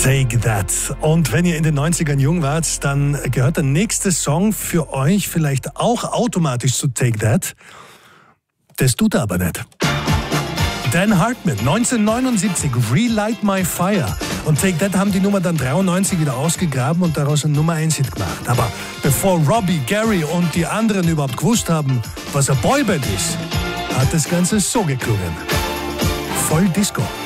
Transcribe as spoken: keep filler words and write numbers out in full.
Take That. Und wenn ihr in den neunzigern jung wart, dann gehört der nächste Song für euch vielleicht auch automatisch zu Take That. Das tut er aber nicht. Dan Hartman, neunzehnhundertneunundsiebzig, Relight My Fire. Und Take That haben die Nummer dann dreiundneunzig wieder ausgegraben und daraus ein Nummer eins Hit gemacht. Aber bevor Robbie, Gary und die anderen überhaupt gewusst haben, was eine Boyband ist, hat das Ganze so geklungen. Voll Disco.